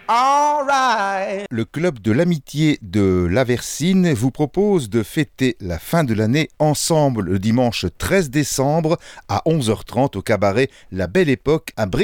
Alright. Le club de l'amitié de Laversine vous propose de fêter la fin de l'année ensemble le dimanche 13 décembre à 11h30 au cabaret La Belle Époque à